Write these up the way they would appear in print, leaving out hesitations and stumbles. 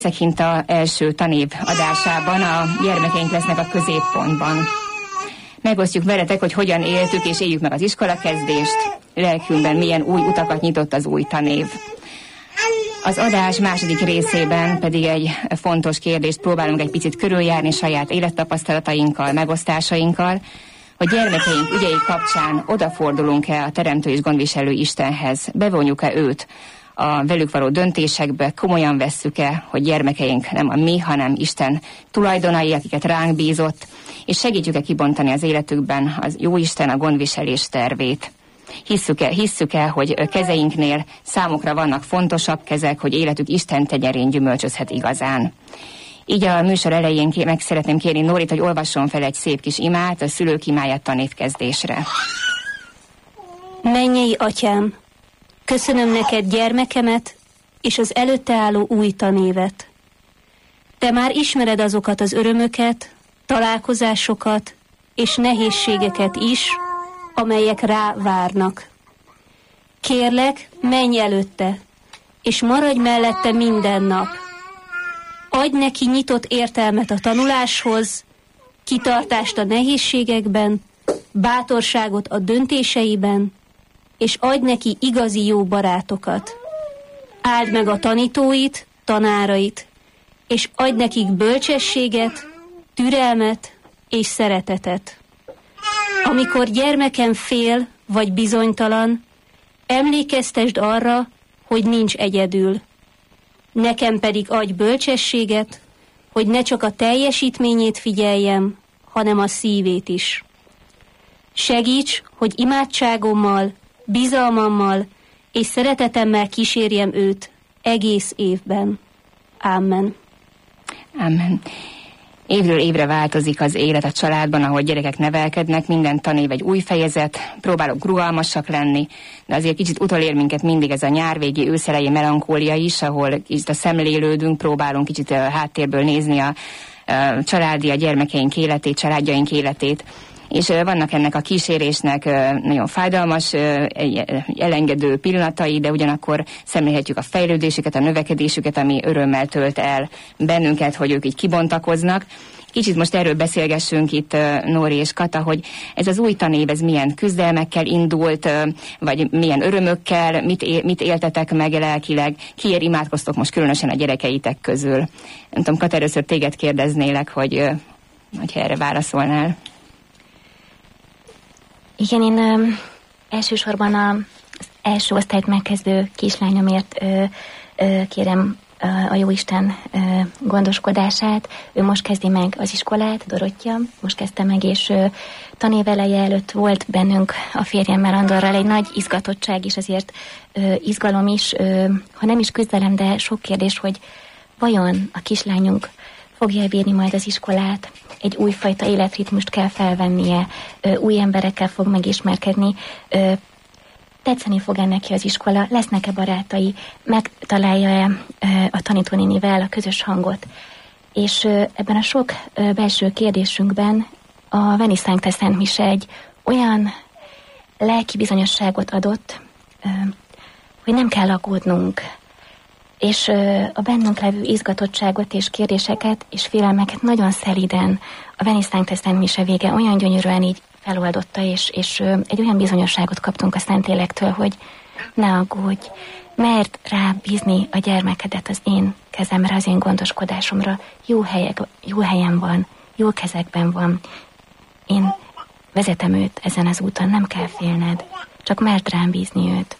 Szekinta első tanév adásában a gyermekeink lesznek a középpontban. Megosztjuk veletek, hogy hogyan éltük és éljük meg az iskolakezdést, lelkünkben milyen új utakat nyitott az új tanév. Az adás második részében pedig egy fontos kérdést próbálunk egy picit körüljárni saját élettapasztalatainkkal, megosztásainkkal, hogy gyermekeink ügyei kapcsán odafordulunk-e a Teremtő és Gondviselő Istenhez, bevonjuk-e őt a velük való döntésekbe, komolyan vesszük-e, hogy gyermekeink nem a mi, hanem Isten tulajdonai, akiket ránk bízott, és segítjük-e kibontani az életükben az Jóisten a gondviselés tervét. Hisszük-e, hogy kezeinknél számukra vannak fontosabb kezek, hogy életük Isten tenyerén gyümölcsözhet igazán. Így a műsor elején meg szeretném kérni Nórit, hogy olvasson fel egy szép kis imát, a szülők imáját tanévkezdésre. Mennyei Atyám, köszönöm neked gyermekemet és az előtte álló új tanévet. Te már ismered azokat az örömöket, találkozásokat és nehézségeket is, amelyek rá várnak. Kérlek, menj előtte, és maradj mellette minden nap. Adj neki nyitott értelmet a tanuláshoz, kitartást a nehézségekben, bátorságot a döntéseiben, és adj neki igazi jó barátokat. Áld meg a tanítóit, tanárait, és adj nekik bölcsességet, türelmet és szeretetet. Amikor gyermekem fél vagy bizonytalan, emlékeztesd arra, hogy nincs egyedül. Nekem pedig adj bölcsességet, hogy ne csak a teljesítményét figyeljem, hanem a szívét is. Segíts, hogy imádságommal, bizalmammal és szeretetemmel kísérjem őt egész évben. Amen. Amen. Évről évre változik az élet a családban, ahol gyerekek nevelkednek, minden tanév egy új fejezet, próbálok rugalmasak lenni, de azért kicsit utolér minket mindig ez a nyárvégi, őszelejé melankólia is, ahol kicsit a szemlélődünk, próbálunk kicsit háttérből nézni a a gyermekeink életét, családjaink életét. És vannak ennek a kísérésnek nagyon fájdalmas, elengedő pillanatai, de ugyanakkor szemlélhetjük a fejlődésüket, a növekedésüket, ami örömmel tölt el bennünket, hogy ők így kibontakoznak. Kicsit most erről beszélgessünk itt, Nóri és Kata, hogy ez az új tanév, ez milyen küzdelmekkel indult, vagy milyen örömökkel, mit éltetek meg lelkileg, kiért imádkoztok most különösen a gyerekeitek közül. Nem tudom, Kata, először téged kérdeznélek, hogyha erre válaszolnál. Igen, én elsősorban az első osztályt megkezdő kislányomért kérem a Jóisten gondoskodását. Ő most kezdi meg az iskolát, Dorottya, most kezdte meg, és tanév eleje előtt volt bennünk a férjemmel, Andorral egy nagy izgatottság is, azért izgalom is, ha nem is küzdelem, de sok kérdés, hogy vajon a kislányunk fogja bírni majd az iskolát, egy újfajta életritmust kell felvennie, új emberekkel fog megismerkedni, tetszeni fog-e neki az iskola, lesznek-e barátai, megtalálja-e a tanítónénivel a közös hangot. És ebben a sok belső kérdésünkben a Veni Sancte Szent Mise egy olyan lelki bizonyosságot adott, hogy nem kell aggódnunk, és a bennünk levő izgatottságot és kérdéseket és félelmeket nagyon szeliden a Veni Sancte Szent Mise vége olyan gyönyörűen így feloldotta, és egy olyan bizonyosságot kaptunk a Szentélektől, hogy ne aggódj, mert rábízni a gyermekedet az én kezemre, az én gondoskodásomra. Jó helyen van, jó kezekben van. Én vezetem őt ezen az úton, nem kell félned, csak mert rám bízni őt.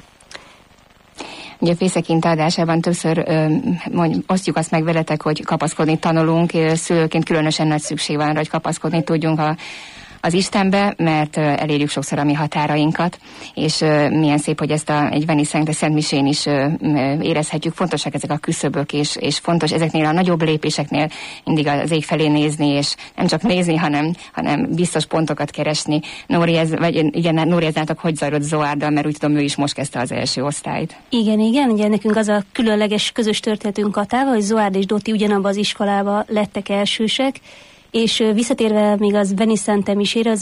Ugye a Fészekinta adásában többször osztjuk azt meg veletek, hogy kapaszkodni tanulunk, szülőként különösen nagy szükség van rá, hogy kapaszkodni tudjunk az Istenbe, mert elérjük sokszor a mi határainkat, és milyen szép, hogy ezt egy Veni Sancte Szent Misén is érezhetjük. Fontosak ezek a küszöbök, és fontos ezeknél a nagyobb lépéseknél mindig az ég felé nézni, és nem csak nézni, hanem biztos pontokat keresni. Nóri, Nóri, ez nálatok hogy zajlott Zoárddal, mert úgy tudom, ő is most kezdte az első osztályt. Igen, ugye nekünk az a különleges közös történetünk Katával, hogy Zoárd és Doti ugyanabban az iskolába lettek elsősek, és visszatérve még az Veni Sancte Misére,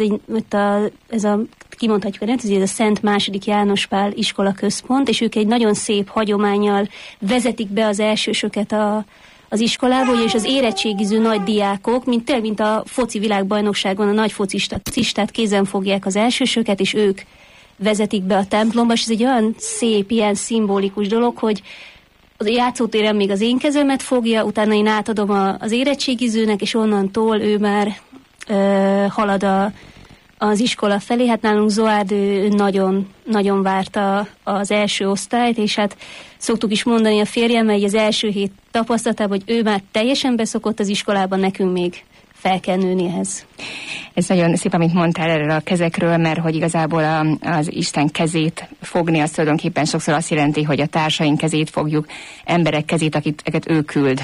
ez a kimondhatjuk, hogy ez a Szent II. János Pál iskola központ, és ők egy nagyon szép hagyománnyal vezetik be az elsősöket az iskolából, és az érettségiző nagy diákok, mint a foci világbajnokságon a nagy focistát kézen fogják az elsősöket, és ők vezetik be a templomba, és ez egy olyan szép, ilyen szimbolikus dolog, hogy az játszótéren még az én kezemet fogja, utána én átadom az érettségizőnek, és onnantól ő már halad az iskola felé. Hát nálunk Zoárd nagyon, nagyon várta az első osztályt, és hát szoktuk is mondani a férjemmel, hogy az első hét tapasztalatában, hogy ő már teljesen beszokott az iskolában, nekünk még fel kell nőni ehhez. Ez nagyon szép, amit mondtál erről a kezekről, mert hogy igazából az Isten kezét fogni, az tulajdonképpen sokszor azt jelenti, hogy a társaink kezét fogjuk, emberek kezét, akiket ő küld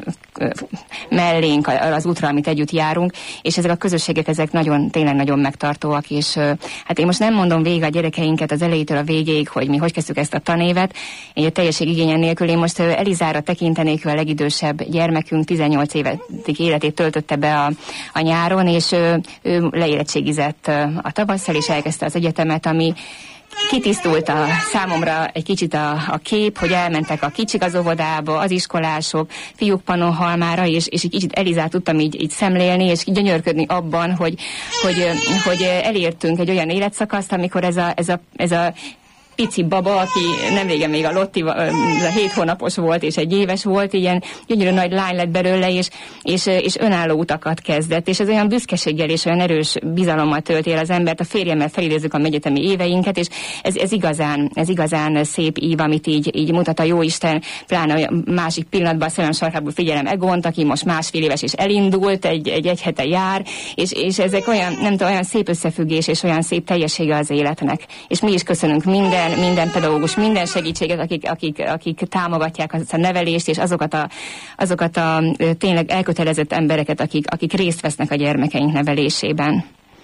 mellénk az útra, amit együtt járunk, és ezek a közösségek, ezek tényleg nagyon megtartóak, és hát én most nem mondom végig a gyerekeinket az elejétől a végéig, hogy mi hogy kezdtük ezt a tanévet, egy a teljesség igényen nélkül. Én most Elizára tekintenék, a legidősebb gyermekünk 18 évetig életét töltötte be a nyáron, és ő leérettségizett a tavasszal, és elkezdte az egyetemet, ami kitisztult számomra egy kicsit a kép, hogy elmentek a kicsik az óvodába, az iskolások, fiúk Pannonhalmára, és egy kicsit Elizát tudtam így szemlélni, és gyönyörködni abban, hogy elértünk egy olyan életszakaszt, amikor ez a pici baba, aki nem régen még a Lotti 7 hónapos volt, és 1 éves volt, ilyen gyönyörű nagy lány lett belőle, és önálló utakat kezdett, és ez olyan büszkeséggel és olyan erős bizalommal tölti el az embert. A férjemmel felidézzük a egyetemi éveinket, és ez igazán szép ív, amit így mutat a Jóisten, pláne a másik pillanatban a szemem sarkából figyelem Egont, aki most 1,5 éves, és elindult, egy hete jár, és ezek olyan szép összefüggés, és olyan szép teljessége az életnek. És mi is köszönünk minden pedagógus, minden segítséget, akik támogatják a nevelést, és azokat a tényleg elkötelezett embereket, akik részt vesznek a gyermekeink nevelésében.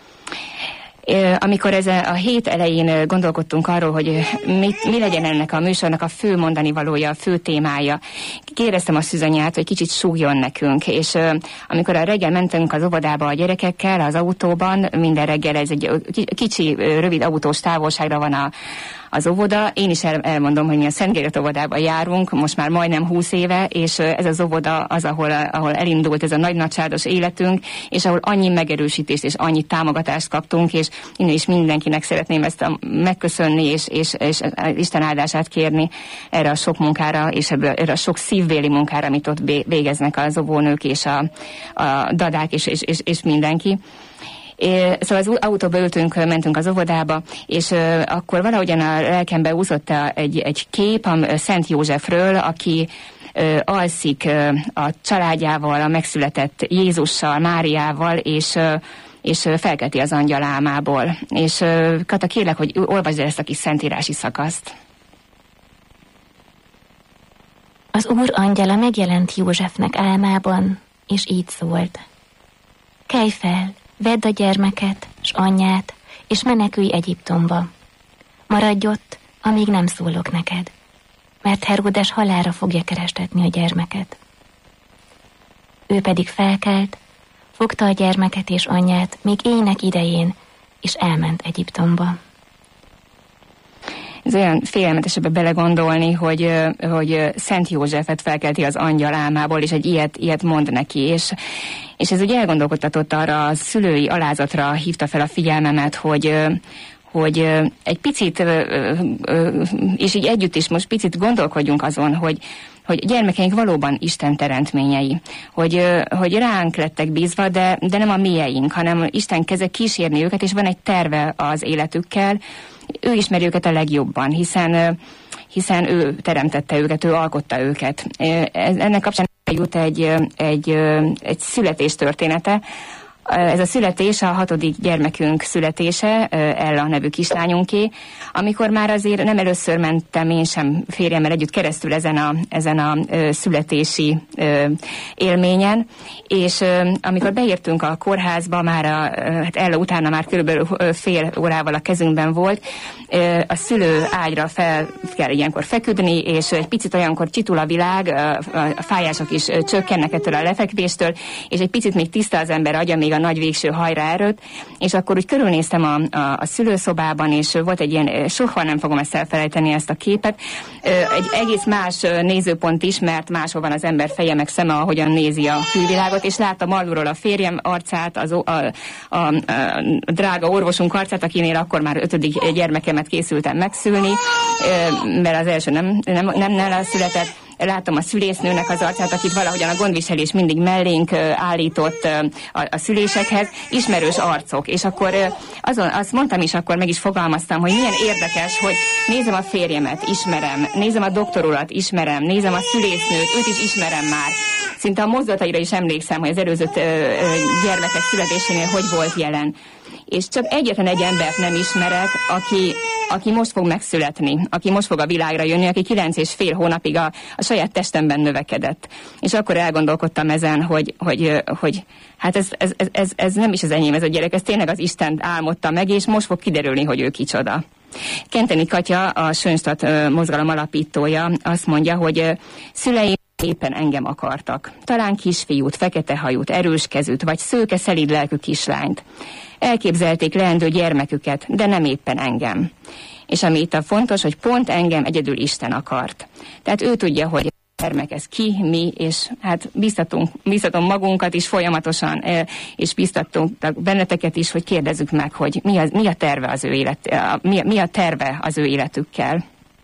Amikor a hét elején gondolkodtunk arról, hogy mi legyen ennek a műsornak a fő mondani valója, a fő témája, kérdeztem a Szűzanyát, hogy kicsit súgjon nekünk, és amikor a reggel mentünk az óvodába a gyerekekkel, az autóban, minden reggel ez egy kicsi, rövid autós távolságra van az óvoda. Én is elmondom, hogy mi a Szentgéret óvodában járunk, most már majdnem 20 éve, és ez az óvoda az, ahol elindult ez a nagycsaládos életünk, és ahol annyi megerősítést és annyi támogatást kaptunk, és én is mindenkinek szeretném ezt megköszönni, és Isten áldását kérni erre a sok munkára, és erre a sok szívbéli munkára, amit ott végeznek az óvónők, és a dadák, és mindenki. Szóval az autóba mentünk az óvodába, és akkor valahogyan a lelkembe úszott egy kép Szent Józsefről, aki alszik a családjával, a megszületett Jézussal, Máriával, és felkelti az angyal álmából. És Kata, kérlek, hogy olvasd el ezt a kis szentírási szakaszt. Az Úr angyala megjelent Józsefnek álmában, és így szólt: kelj fel, vedd a gyermeket, s anyját, és menekülj Egyiptomba. Maradj ott, amíg nem szólok neked, mert Heródes halálra fogja kerestetni a gyermeket. Ő pedig felkelt, fogta a gyermeket és anyját még éjnek idején, és elment Egyiptomba. Ez olyan félelmetesebbe belegondolni, hogy Szent Józsefet felkelti az angyal álmából, és egy ilyet mond neki, és ez ugye elgondolkodtatott arra, a szülői alázatra hívta fel a figyelmemet, hogy egy picit, és így együtt is most picit gondolkodjunk azon, hogy gyermekeink valóban Isten teremtményei, hogy ránk lettek bízva, de nem a mieink, hanem Isten keze kísérni őket, és van egy terve az életükkel. Ő ismeri őket a legjobban, hiszen ő teremtette őket, ő alkotta őket. Ennek kapcsán jut egy születés története. Ez a születés a 6. gyermekünk születése, Ella nevű kislányunké, amikor már azért nem először mentem én sem férjemmel együtt keresztül ezen a születési élményen, és amikor beértünk a kórházba, már hát Ella utána már körülbelül fél órával a kezünkben volt, a szülő ágyra fel kell ilyenkor feküdni, és egy picit olyankor csitul a világ, a fájások is csökkennek ettől a lefekvéstől, és egy picit még tiszta az ember agya, még a nagy végső hajra előtt, és akkor úgy körülnéztem a szülőszobában, és volt egy ilyen, soha nem fogom ezt elfelejteni, ezt a képet, egy egész más nézőpont is, mert máshol van az ember feje meg szeme, ahogyan nézi a külvilágot, és láttam alulról a férjem arcát, a drága orvosunk arcát, akinél akkor már 5. gyermekemet készültem megszülni, mert az első nem született. Látom a szülésznőnek az arcát, akit valahogyan a gondviselés mindig mellénk állított a szülésekhez, ismerős arcok. És akkor azt mondtam is, akkor meg is fogalmaztam, hogy milyen érdekes, hogy nézem a férjemet, ismerem, nézem a doktorulat, ismerem, nézem a szülésznőt, őt is ismerem már. Szinte a mozdulataira is emlékszem, hogy az előző gyermekek születésénél hogy volt jelen. És csak egyetlen egy embert nem ismerek, aki most fog megszületni, aki most fog a világra jönni, aki 9,5 hónapig a saját testemben növekedett. És akkor elgondolkodtam ezen, hogy hát ez nem is az enyém, ez a gyerek, ez tényleg az Isten álmodta meg, és most fog kiderülni, hogy ő kicsoda. Kenteni Katya, a Schönstatt mozgalom alapítója azt mondja, hogy szüleim éppen engem akartak. Talán kisfiút, fekete hajút, erős kezűt, vagy szőke, szelíd lelkű kislányt. Elképzelték leendő gyermeküket, de nem éppen engem. És ami itt a fontos, hogy pont engem egyedül Isten akart. Tehát ő tudja, hogy a gyermek ez ki, mi, és hát biztatom magunkat is folyamatosan, és biztatunk benneteket is, hogy kérdezzük meg, hogy mi a terve az ő mi a terve az ő életükkel.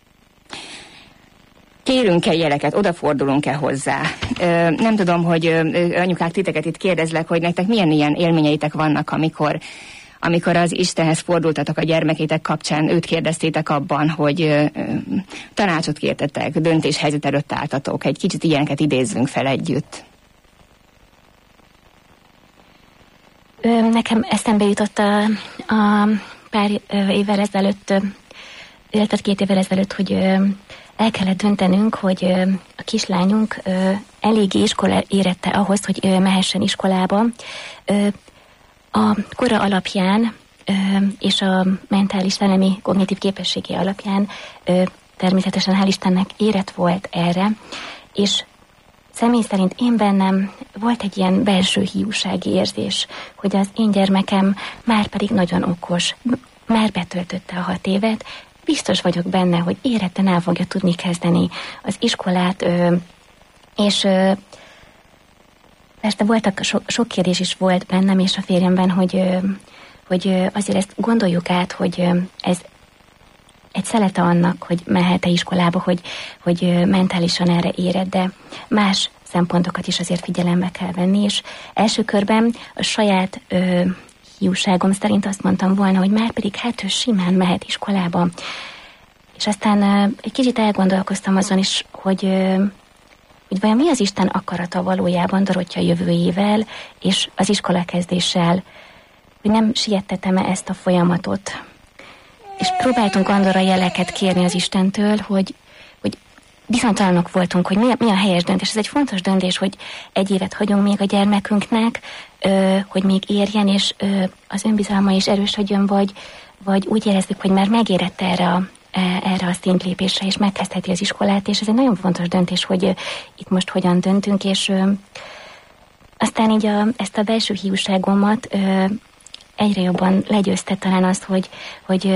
Kérünk-e jeleket, odafordulunk-e hozzá? Nem tudom, hogy anyukák, titeket itt kérdezlek, hogy nektek milyen ilyen élményeitek vannak, amikor az Istenhez fordultatok a gyermekétek kapcsán, őt kérdeztétek abban, hogy tanácsot kértetek, döntéshelyzet előtt álltatok. Egy kicsit ilyeneket idézzünk fel együtt. Nekem eszembe jutott a pár évvel ezelőtt, illetve 2 évvel ezelőtt, hogy el kellett döntenünk, hogy a kislányunk eléggé iskola érette ahhoz, hogy mehessen iskolába. A kora alapján és a mentális, szellemi, kognitív képességé alapján természetesen hál' Istennek érett volt erre, és személy szerint én bennem volt egy ilyen belső hiúsági érzés, hogy az én gyermekem már pedig nagyon okos, már betöltötte a 6 évet, biztos vagyok benne, hogy éretten el fogja tudni kezdeni az iskolát, és persze sok kérdés is volt bennem és a férjemben, hogy azért ezt gondoljuk át, hogy ez egy szelete annak, hogy mehet-e iskolába, hogy mentálisan erre éred, de más szempontokat is azért figyelembe kell venni, és első körben a saját hiúságom szerint azt mondtam volna, hogy már pedig hát ő simán mehet iskolába. És aztán egy kicsit elgondolkoztam azon is, hogy vajon mi az Isten akarata valójában Dorottya jövőjével és az iskolakezdéssel, hogy nem siettetem-e ezt a folyamatot. És próbáltunk arra jeleket kérni az Istentől, hogy bizonytalanok voltunk, hogy mi a helyes döntés. Ez egy fontos döntés, hogy 1 évet hagyunk még a gyermekünknek, hogy még érjen, és az önbizalma is erősödjön, vagy úgy érezzük, hogy már megérett erre a szintlépésre, és megkezdheti az iskolát, és ez egy nagyon fontos döntés, hogy itt most hogyan döntünk, és aztán így ezt a belső hiúságomat egyre jobban legyőzte talán azt, hogy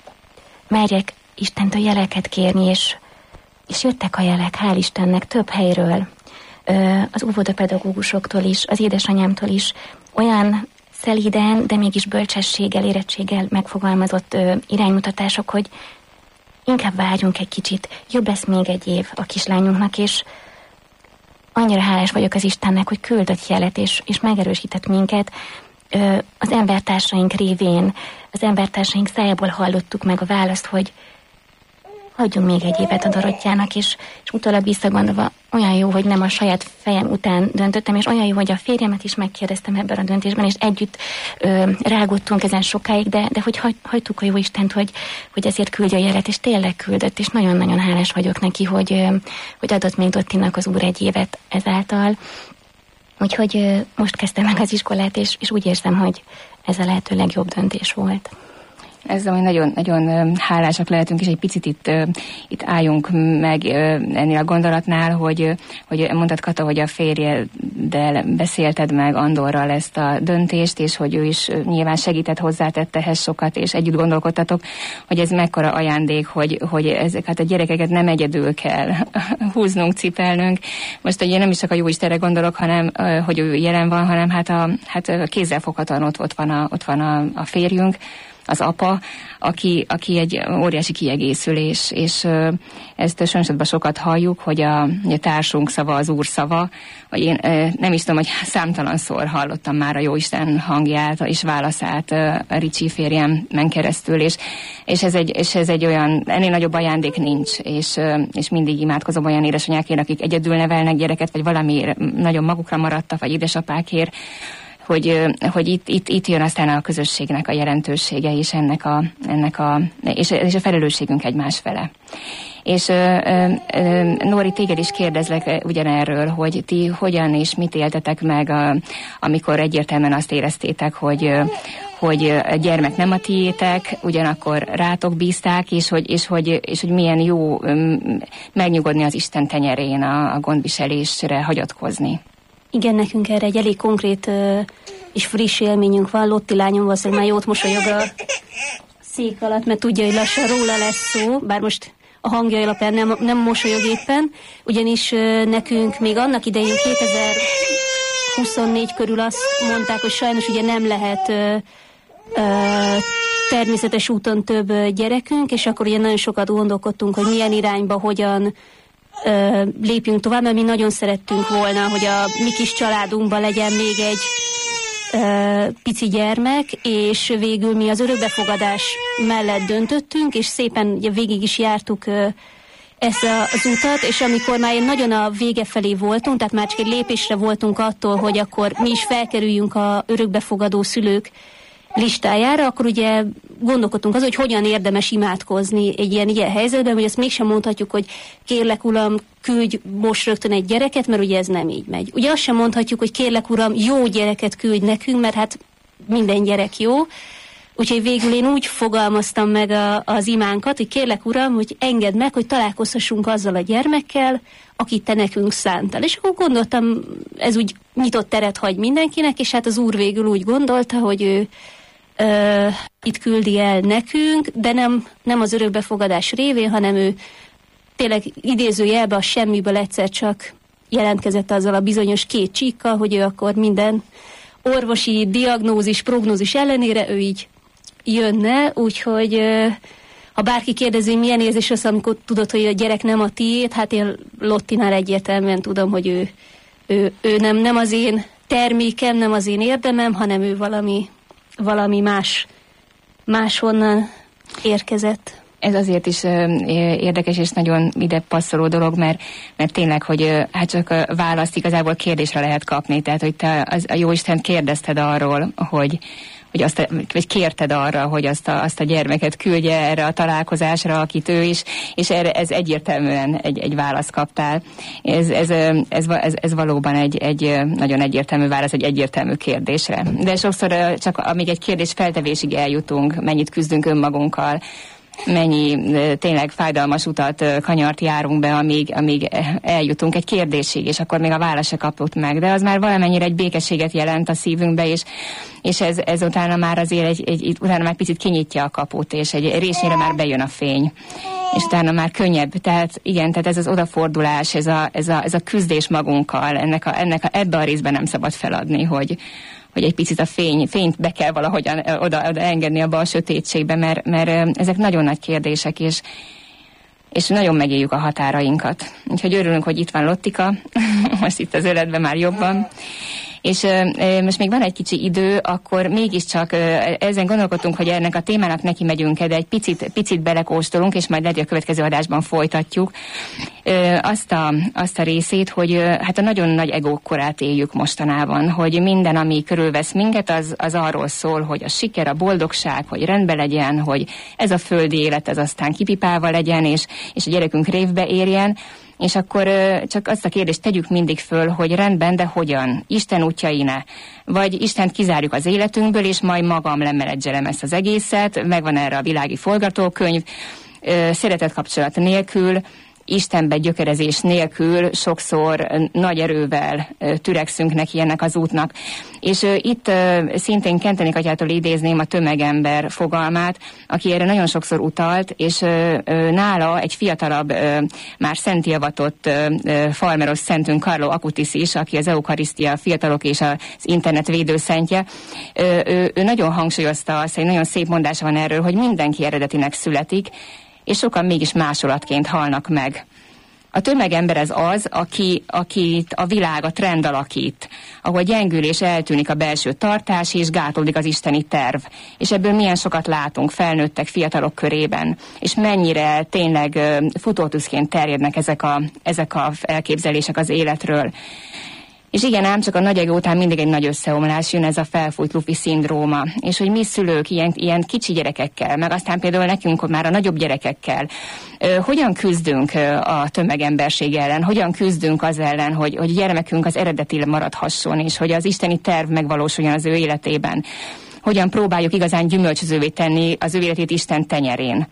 merjek Istentől jeleket kérni, és jöttek a jelek, hál' Istennek, több helyről, az óvodapedagógusoktól is, az édesanyámtól is, olyan szelíden, de mégis bölcsességgel, érettséggel megfogalmazott iránymutatások, hogy inkább várjunk egy kicsit, jobb lesz még 1 év a kislányunknak, és annyira hálás vagyok az Istennek, hogy küldött jelet, és megerősített minket. Az embertársaink révén, az embertársaink szájából hallottuk meg a választ, hogy hagyjunk még 1 évet a Dorottyának, és utólag visszagondolva olyan jó, hogy nem a saját fejem után döntöttem, és olyan jó, hogy a férjemet is megkérdeztem ebben a döntésben, és együtt rágódtunk ezen sokáig, de hogy hagytuk a jó Istent, hogy ezért küldje a jelet, és tényleg küldött, és nagyon-nagyon hálás vagyok neki, hogy adott még Dottinak az Úr 1 évet ezáltal. Úgyhogy most kezdtem meg az iskolát, és úgy érzem, hogy ez a lehető legjobb döntés volt. Ezzel, hogy nagyon hálásak lehetünk, és egy picit itt álljunk meg ennél a gondolatnál, hogy mondtad, Kata, hogy a férje Noéddel beszélted meg Andorral ezt a döntést, és hogy ő is nyilván segített, hozzátett ehhez sokat, és együtt gondolkodtatok, hogy ez mekkora ajándék, hogy ezeket a gyerekeket nem egyedül kell húznunk, cipelnünk. Most ugye nem is csak a Jóistenre gondolok, hanem hogy ő jelen van, hanem hát kézzelfoghatóan ott van a férjünk, az apa, aki egy óriási kiegészülés, és ezt sorosatban sokat halljuk, hogy a társunk szava az Úr szava, hogy én nem is tudom, hogy számtalanszor hallottam már a Jóisten hangját és válaszát a Ricsi férjemen keresztül, és ez egy olyan, ennél nagyobb ajándék nincs, és mindig imádkozom olyan édesanyákért, akik egyedül nevelnek gyereket, vagy valamiért nagyon magukra maradtak, vagy édesapákért, hogy itt jön aztán a közösségnek a jelentősége, és és a felelősségünk egymás fele. És Nóri, téged is kérdezlek ugyanerről, hogy ti hogyan és mit éltetek meg, amikor egyértelműen azt éreztétek, hogy a gyermek nem a tiétek, ugyanakkor rátok bízták, és hogy milyen jó megnyugodni az Isten tenyerén, a gondviselésre hagyatkozni. Igen, nekünk erre egy elég konkrét és friss élményünk van. Lotti lányom valószínűleg már jót mosolyog a szék alatt, mert tudja, hogy lassan róla lesz szó, bár most a hangja alapján nem mosolyog éppen, ugyanis nekünk még annak idején 2024 körül azt mondták, hogy sajnos ugye nem lehet természetes úton több gyerekünk, és akkor ugye nagyon sokat gondolkodtunk, hogy milyen irányba, hogyan lépjünk tovább, mert mi nagyon szerettünk volna, hogy a mi kis családunkban legyen még egy pici gyermek, és végül mi az örökbefogadás mellett döntöttünk, és szépen ugye végig is jártuk ezt az utat, és amikor már nagyon a vége felé voltunk, tehát már csak egy lépésre voltunk attól, hogy akkor mi is felkerüljünk a örökbefogadó szülők listájára, akkor ugye gondolkodtunk azon, hogy hogyan érdemes imádkozni egy ilyen helyzetben, hogy ezt mégsem mondhatjuk, hogy kérlek uram, küldj most rögtön egy gyereket, mert ugye ez nem így megy. Ugye azt sem mondhatjuk, hogy kérlek uram, jó gyereket küldj nekünk, mert hát minden gyerek jó. Úgyhogy végül én úgy fogalmaztam meg az imánkat, hogy kérlek uram, hogy engedd meg, hogy találkozhassunk azzal a gyermekkel, akit te nekünk szántál. És akkor gondoltam, ez úgy nyitott teret hagy mindenkinek, és hát az Úr végül úgy gondolta, hogy ő itt küldi el nekünk, de nem az örökbefogadás révén, hanem ő tényleg idézőjelben a semmiből egyszer csak jelentkezett azzal a bizonyos 2 csíkkal, hogy ő akkor minden orvosi diagnózis, prognózis ellenére ő így jönne, úgyhogy ha bárki kérdezi, milyen érzés az, amikor tudod, hogy a gyerek nem a tiéd, hát én Lottinál egyértelműen tudom, hogy ő nem az én termékem, nem az én érdemem, hanem ő valami máshonnan érkezett. Ez azért is érdekes és nagyon ide passzoló dolog, mert tényleg, hogy hát csak választ igazából kérdésre lehet kapni. Tehát, hogy te a Jóisten kérdezted arról, vagy kérted arra, hogy azt a gyermeket küldje erre a találkozásra, akit ő is, és erre ez egyértelműen egy választ kaptál. Ez valóban egy nagyon egyértelmű válasz, egy egyértelmű kérdésre. De sokszor csak amíg egy kérdés feltevésig eljutunk, mennyit küzdünk önmagunkkal, mennyi tényleg fájdalmas utat, kanyart járunk be, amíg eljutunk egy kérdésig, és akkor még a válasz se kapott meg. De az már valamennyire egy békességet jelent a szívünkbe, és ez utána már azért utána már picit kinyitja a kaput, és egy résznyire már bejön a fény. És utána már könnyebb. Tehát igen, tehát ez az odafordulás, ez a küzdés magunkkal, ebbe a részben nem szabad feladni, hogy egy picit a fényt be kell valahogyan oda engedni abba a sötétségbe, mert ezek nagyon nagy kérdések, és nagyon megéljük a határainkat. Úgyhogy örülünk, hogy itt van Lottika, most itt az öletben már jobban. És most még van egy kicsi idő, akkor mégiscsak ezen gondolkodtunk, hogy ennek a témának neki megyünk, de egy picit belekóstolunk, és majd lehet, hogy a következő adásban folytatjuk azt a részét, hogy hát a nagyon nagy egók korát éljük mostanában, hogy minden, ami körülvesz minket, az arról szól, hogy a siker, a boldogság, hogy rendben legyen, hogy ez a földi élet, ez aztán kipipálva legyen, és a gyerekünk révbe érjen. És akkor csak azt a kérdést tegyük mindig föl, hogy rendben, de hogyan? Isten útjain-e? Vagy Istent kizárjuk az életünkből, és majd magam lemenedzselem ezt az egészet, megvan erre a világi forgatókönyv, szeretet kapcsolat nélkül, Istenbe gyökerezés nélkül sokszor nagy erővel türekszünk neki ennek az útnak. És itt szintén Kentenék atyától idézném a tömegember fogalmát, aki erre nagyon sokszor utalt, és nála egy fiatalabb, már szenti avatott farmeros szentünk Carlo Acutis is, aki az Eukarisztia fiatalok és az internet védőszentje. Ő nagyon hangsúlyozta azt, hogy nagyon szép mondása van erről, hogy mindenki eredetinek születik, és sokan mégis másolatként halnak meg. A tömegember az, akit a világ, a trend alakít, ahol gyengül és eltűnik a belső tartás, és gátolódik az isteni terv. És ebből milyen sokat látunk felnőttek, fiatalok körében, és mennyire tényleg futótűzként terjednek ezek a elképzelések az életről. És igen, ám csak a nagy ego után mindig egy nagy összeomlás jön, ez a felfújt lufi szindróma. És hogy mi szülők ilyen kicsi gyerekekkel, meg aztán például nekünk már a nagyobb gyerekekkel, hogyan küzdünk a tömegemberség ellen, hogyan küzdünk az ellen, hogy gyermekünk az eredeti maradhasson, és hogy az isteni terv megvalósuljon az ő életében. Hogyan próbáljuk igazán gyümölcsözővé tenni az ő életét Isten tenyerén.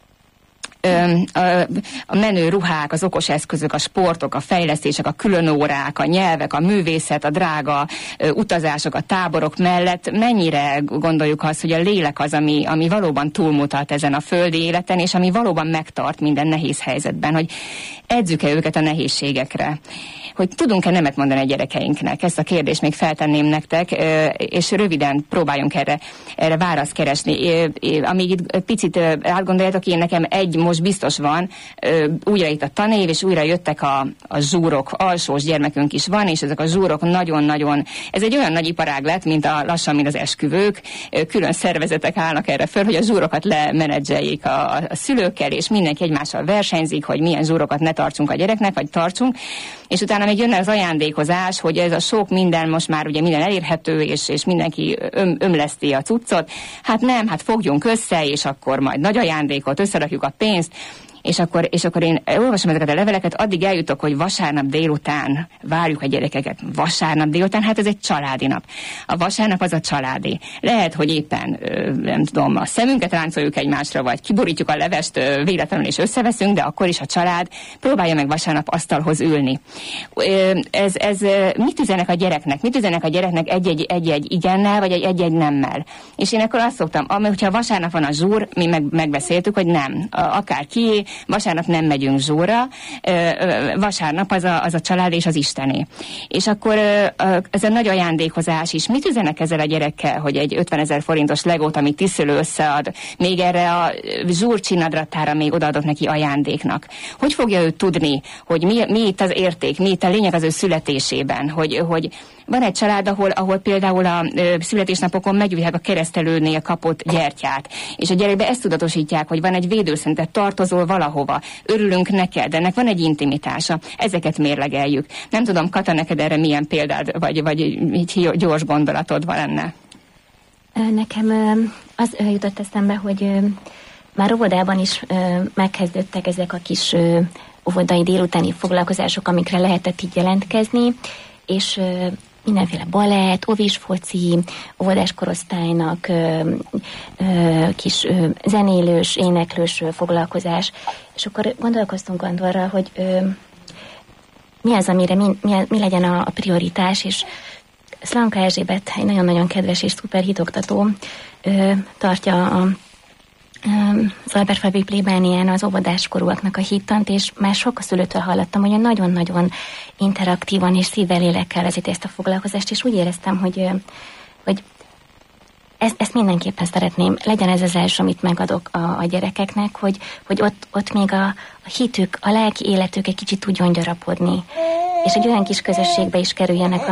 A menő ruhák, az okos eszközök, a sportok, a fejlesztések, a különórák, a nyelvek, a művészet, a drága utazások, a táborok mellett mennyire gondoljuk azt, hogy a lélek az, ami valóban túlmutat ezen a földi életen, és ami valóban megtart minden nehéz helyzetben, hogy edzük-e őket a nehézségekre. Hogy tudunk-e nemet mondani a gyerekeinknek? Ezt a kérdést még feltenném nektek, és röviden próbáljunk erre választ keresni. Amíg itt picit átgondoljátok, én nekem most biztos van, újra itt a tanév, és újra jöttek a zsúrok, alsós gyermekünk is van, és ezek a zsúrok nagyon-nagyon, ez egy olyan nagy iparág lett, lassan, mint az esküvők, külön szervezetek állnak erre föl, hogy a zsúrokat lemenedzseljék a szülőkkel, és mindenki egymással versenyzik, hogy milyen zsúrokat ne tartsunk a gyereknek, vagy tartsunk, és utána még jönne az ajándékozás, hogy ez a sok minden, most már ugye minden elérhető, és mindenki ömleszti a cuccot. Hát nem, hát fogjunk össze, és akkor majd nagy ajándékot, összerakjuk a pénzt, és akkor én olvasom ezeket a leveleket, addig eljutok, hogy vasárnap délután várjuk a gyerekeket. Vasárnap délután, hát ez egy családi nap. A vasárnap az a családi. Lehet, hogy éppen, nem tudom, a szemünket ráncoljuk egymásra, vagy kiborítjuk a levest véletlenül és összeveszünk, de akkor is a család próbálja meg vasárnap asztalhoz ülni. Ez mit üzenek a gyereknek? Mit üzenek a gyereknek egy-egy igennel, vagy egy-egy nemmel? És én akkor azt szoktam, hogyha vasárnap van a zsúr, mi megbeszéltük, hogy nem. Akár kié, vasárnap nem megyünk zsúra, vasárnap az a család és az Istené. És akkor ez a nagy ajándékozás is. Mit üzenek ezzel a gyerekkel, hogy egy 50 000 forintos legót, amit tisztelő összead, még erre a zsúrcsinadratára még odaadott neki ajándéknak? Hogy fogja ő tudni, hogy mi itt az érték, mi itt a lényeg az ő születésében, hogy van egy család, ahol például a születésnapokon meggyújtják a keresztelőnél kapott gyertyát, és a gyerekbe ezt tudatosítják, hogy van egy védőszentet, tartozol valahova, örülünk neked, ennek van egy intimitása, ezeket mérlegeljük. Nem tudom, Kata, neked erre milyen példád, vagy így gyors gondolatod van lenne? Nekem az jutott eszembe, hogy már óvodában is megkezdődtek ezek a kis óvodai délutáni foglalkozások, amikre lehetett így jelentkezni, és mindenféle balett, óvisfoci, óvodás korosztálynak kis zenélős, éneklős foglalkozás. És akkor gondolkoztunk arra, hogy mi az, amire mi legyen a prioritás, és Szlanka Erzsébet, egy nagyon-nagyon kedves és szuper hitoktató, tartja az Albertfalusi plébánián az óvodáskorúaknak a hittant, és már sok szülőtől hallottam, hogy nagyon-nagyon interaktívan és szívvel, lélekkel vezeti ezt a foglalkozást, és úgy éreztem, hogy ezt mindenképpen szeretném, legyen ez az első, amit megadok a gyerekeknek, hogy ott még a hitük, a lelki életük egy kicsit tudjon gyarapodni, és egy olyan kis közösségbe is kerüljenek,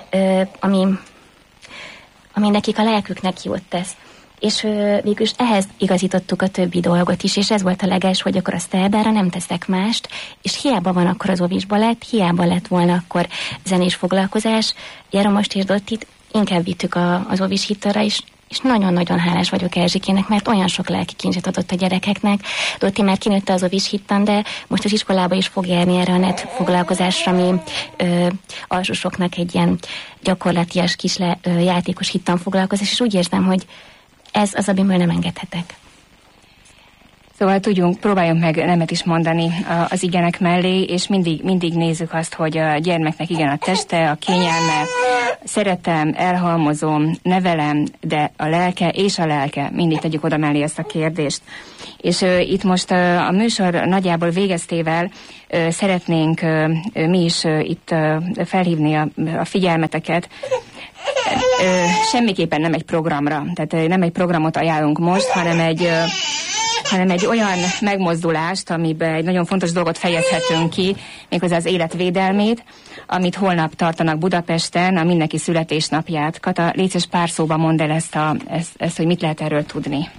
ami nekik a lelküknek jót tesz. És végülis ehhez igazítottuk a többi dolgot is, és ez volt a legelső, hogy akkor a szerdára nem teszek mást, és hiába van akkor az óvis balett, hiába lett volna akkor zenés foglalkozás, Járomost és Dottit inkább vittük az óvis hittalra is, és nagyon-nagyon hálás vagyok Erzsikének, mert olyan sok lelki kincset adott a gyerekeknek. Dotti már kinőtte az óvis hittan, de most az iskolába is fog járni erre a net foglalkozásra, ami alsósoknak egy ilyen gyakorlatias kis játékos hittan foglalkozás, és úgy érzem, hogy ez az, amiből nem engedhetek. Szóval próbáljunk meg nemet is mondani az igenek mellé, és mindig nézzük azt, hogy a gyermeknek igen a teste, a kényelme, szeretem, elhalmozom, nevelem, de a lelke, mindig tegyük oda mellé ezt a kérdést. És itt most a műsor nagyjából végeztével szeretnénk mi is itt felhívni a figyelmeteket. Semmiképpen nem egy programra, tehát nem egy programot ajánlunk most, hanem egy olyan megmozdulást, amiben egy nagyon fontos dolgot fejezhetünk ki, méghozzá az életvédelmét, amit holnap tartanak Budapesten, a mindenki születésnapját. Kata, légy szíves, pár szóban mondd el ezt, hogy mit lehet erről tudni.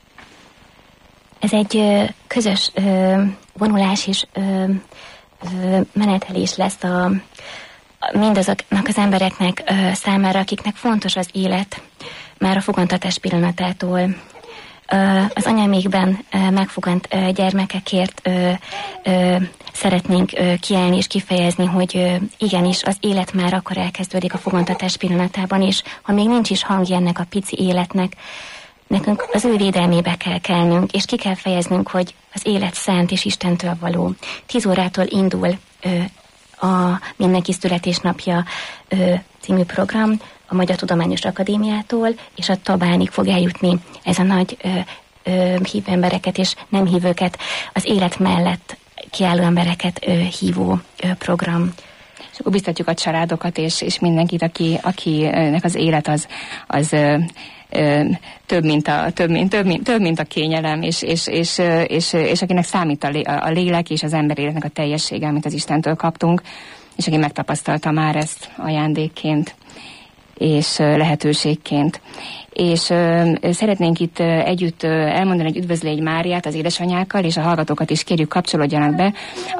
Ez egy közös vonulás és menetelés lesz mindazoknak az embereknek számára, akiknek fontos az élet már a fogantatás pillanatától. Az anyamékben megfogant gyermekekért szeretnénk kiállni és kifejezni, hogy igenis az élet már akkor elkezdődik a fogantatás pillanatában, és ha még nincs is hangja ennek a pici életnek, nekünk az ő védelmébe kell kelnünk, és ki kell fejeznünk, hogy az élet szent és Istentől való. 10 órától indul a Mindenki születésnapja című program a Magyar Tudományos Akadémiától, és a Tabánig fog eljutni ez a nagy hívő embereket és nem hívőket, az élet mellett kiálló embereket hívó program. És akkor biztatjuk a családokat és mindenkit, akinek az élet az több, mint a kényelem, és akinek számít a lélek és az ember életnek a teljessége, amit az Istentől kaptunk, és aki megtapasztalta már ezt ajándékként és lehetőségként. És szeretnénk itt együtt elmondani egy Üdvözlégy Máriát az édesanyákkal, és a hallgatókat is kérjük, kapcsolódjanak be.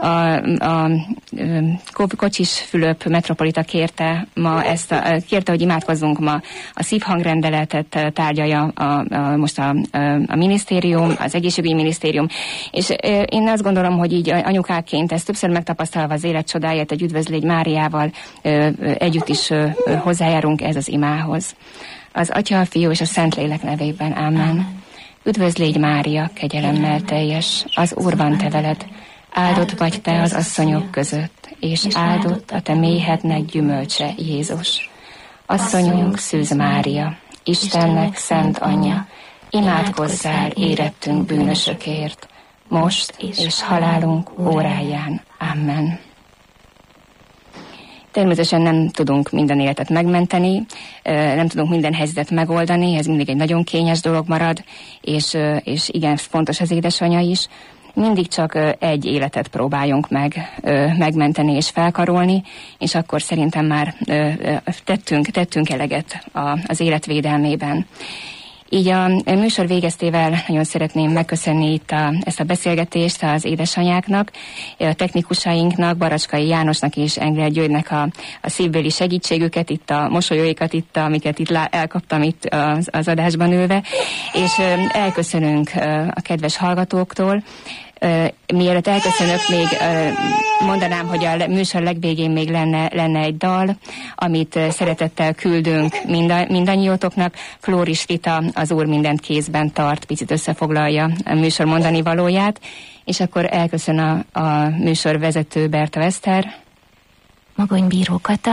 Kocsis Fülöp metropolita kérte, hogy imádkozzunk ma. A szívhangrendeletet tárgyalja most a minisztérium, az egészségügyi minisztérium, és én azt gondolom, hogy így anyukáként ezt többször megtapasztalva az élet csodáját egy Üdvözlégy Máriával együtt is hozzájárunk ez az imához. Az Atya, a Fiú és a Szentlélek nevében. Amen. Üdvözlégy Mária, kegyelemmel teljes, az Úr van te veled, áldott vagy te az asszonyok között, és áldott a te méhednek gyümölcse, Jézus. Asszonyunk, Szűz Mária, Istennek szent anyja, imádkozzál érettünk bűnösökért, most és halálunk óráján. Amen. Természetesen nem tudunk minden életet megmenteni, nem tudunk minden helyzetet megoldani, ez mindig egy nagyon kényes dolog marad, és igen, fontos az édesanyja is. Mindig csak egy életet próbáljunk megmenteni és felkarolni, és akkor szerintem már tettünk eleget az életvédelmében. Így a műsor végeztével nagyon szeretném megköszönni itt ezt a beszélgetést az édesanyáknak, a technikusainknak, Baracskai Jánosnak és Engler Györgynek a szívbéli segítségüket, itt a mosolyóikat, amiket itt elkaptam itt az adásban ülve, és elköszönünk a kedves hallgatóktól. Mielőtt elköszönök, még mondanám, hogy a műsor legvégén még lenne egy dal, amit szeretettel küldünk mindannyiótoknak. Flóris Rita, Az Úr mindent kézben tart, picit összefoglalja a műsor mondani valóját, és akkor elköszön a műsor vezető Berta Eszter. Magonybíró Kata.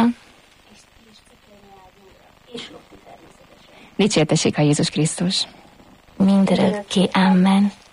Dicsértessék a Jézus Krisztus. Mindörökké. Amen.